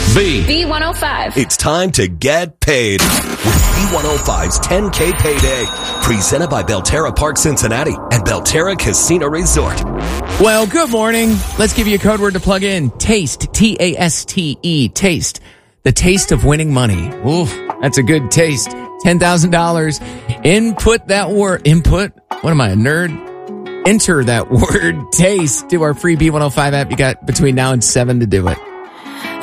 B105. It's time to get paid with B105's 10K Payday. Presented by Belterra Park Cincinnati and Belterra Casino Resort. Well, good morning. Let's give you a code word to plug in. TASTE, T-A-S-T-E, TASTE. The taste of winning money. Oof, that's a good taste. $10,000. Input that word. Input? What am I, a nerd? Enter that word, TASTE, to our free B105 app. You got between now and 7 to do it.